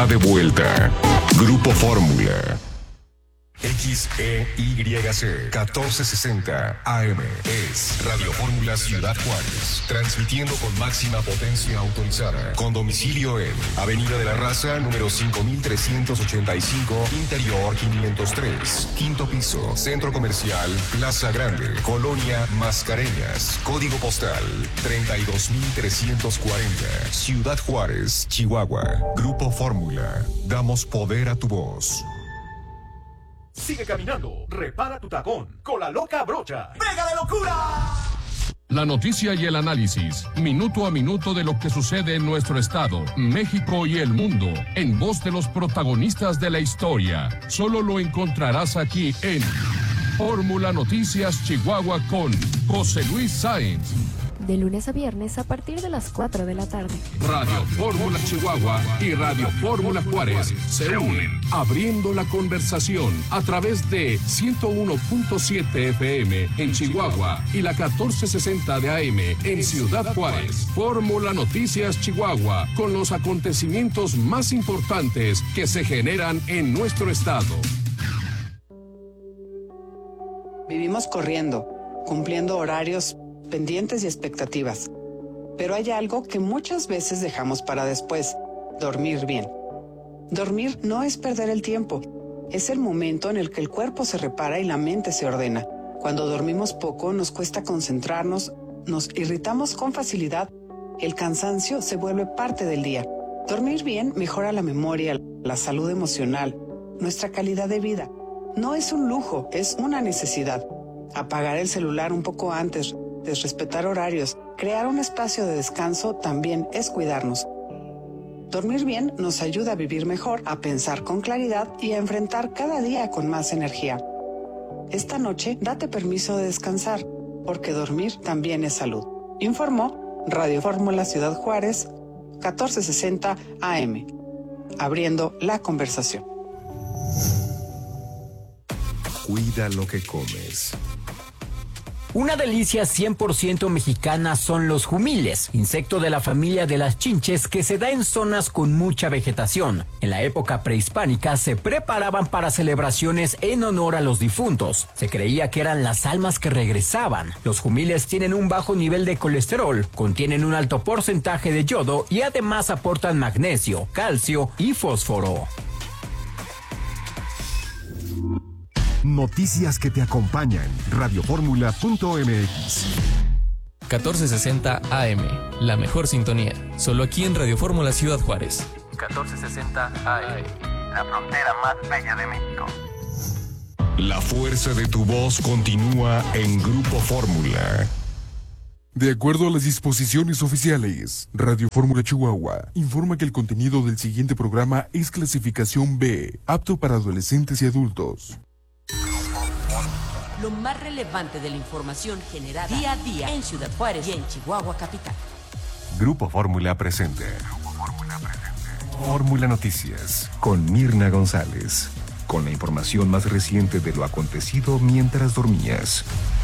está de vuelta. Grupo Fórmula. XEYC 1460 AM es Radio Fórmula Ciudad Juárez, transmitiendo con máxima potencia autorizada, con domicilio en Avenida de la Raza, número 5385, Interior 503, quinto piso, Centro Comercial Plaza Grande, Colonia Mascareñas, código postal 32340, Ciudad Juárez, Chihuahua. Grupo Fórmula, damos poder a tu voz. Sigue caminando, repara tu tacón con la loca brocha. ¡Pega de locura! La noticia y el análisis, minuto a minuto de lo que sucede en nuestro estado, México y el mundo, en voz de los protagonistas de la historia. Solo lo encontrarás aquí en Fórmula Noticias Chihuahua con José Luis Sáenz. De lunes a viernes a partir de las 4 de la tarde. Radio Fórmula Chihuahua y Radio Fórmula Juárez se unen, abriendo la conversación a través de 101.7 FM en Chihuahua y la 1460 de AM en Ciudad Juárez. Fórmula Noticias Chihuahua, con los acontecimientos más importantes que se generan en nuestro estado. Vivimos corriendo, cumpliendo horarios, pendientes y expectativas. Pero hay algo que muchas veces dejamos para después: dormir bien. Dormir no es perder el tiempo, es el momento en el que el cuerpo se repara y la mente se ordena. Cuando dormimos poco nos cuesta concentrarnos, nos irritamos con facilidad, el cansancio se vuelve parte del día. Dormir bien mejora la memoria, la salud emocional, nuestra calidad de vida. No es un lujo, es una necesidad. Apagar el celular un poco antes, respetar horarios, crear un espacio de descanso también es cuidarnos. Dormir bien nos ayuda a vivir mejor, a pensar con claridad y a enfrentar cada día con más energía. Esta noche date permiso de descansar, porque dormir también es salud. Informó Radio Fórmula Ciudad Juárez, 1460 AM. Abriendo la conversación. Cuida lo que comes. Una delicia 100% mexicana son los jumiles, insecto de la familia de las chinches que se da en zonas con mucha vegetación. En la época prehispánica se preparaban para celebraciones en honor a los difuntos. Se creía que eran las almas que regresaban. Los jumiles tienen un bajo nivel de colesterol, contienen un alto porcentaje de yodo y además aportan magnesio, calcio y fósforo. Noticias que te acompañan. Radioformula.mx 1460 AM, la mejor sintonía. Solo aquí en Radio Fórmula Ciudad Juárez. 1460 AM, la frontera más bella de México. La fuerza de tu voz continúa en Grupo Fórmula. De acuerdo a las disposiciones oficiales, Radio Fórmula Chihuahua informa que el contenido del siguiente programa es clasificación B, apto para adolescentes y adultos. Lo más relevante de la información generada día a día en Ciudad Juárez y en Chihuahua capital. Grupo Fórmula presente. Fórmula Noticias con Mirna González, con la información más reciente de lo acontecido mientras dormías.